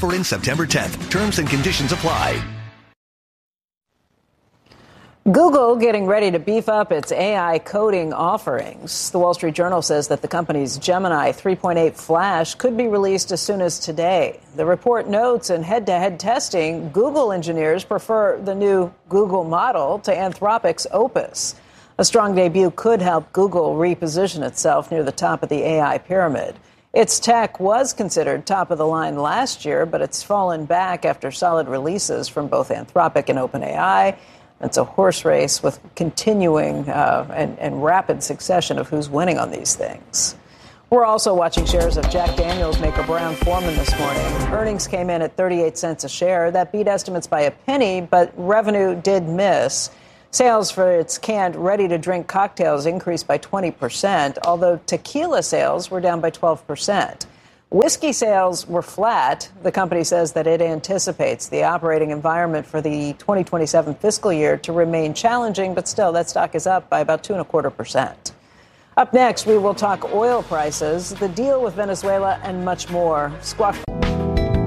Offer ends September 10th. Terms and conditions apply. Google getting ready to beef up its AI coding offerings. The Wall Street Journal says that the company's Gemini 3.8 Flash could be released as soon as today. The report notes in head-to-head testing, Google engineers prefer the new Google model to Anthropic's Opus. A strong debut could help Google reposition itself near the top of the AI pyramid. Its tech was considered top of the line last year, but it's fallen back after solid releases from both Anthropic and OpenAI. It's a horse race with continuing and rapid succession of who's winning on these things. We're also watching shares of Jack Daniel's maker Brown-Forman this morning. Earnings came in at 38 cents a share. That beat estimates by a penny, but revenue did miss. Sales for its canned ready-to-drink cocktails increased by 20%, although tequila sales were down by 12%. Whiskey sales were flat. The company says that it anticipates the operating environment for the 2027 fiscal year to remain challenging, but still, that stock is up by about 2.25%. Up next, we will talk oil prices, the deal with Venezuela, and much more. Squawk.